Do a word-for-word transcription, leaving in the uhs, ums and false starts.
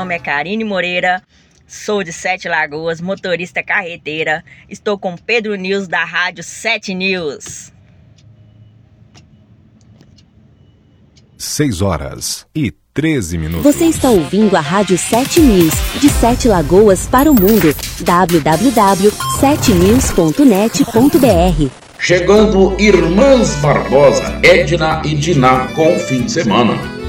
nome é Karine Moreira, sou de Sete Lagoas, motorista carreteira. Estou com Pedro News da Rádio Sete News. seis horas e treze minutos. Você está ouvindo a Rádio Sete News, de Sete Lagoas para o mundo. w w w ponto sete news ponto net ponto b r. Chegando Irmãs Barbosa, Edna e Diná com o fim de semana.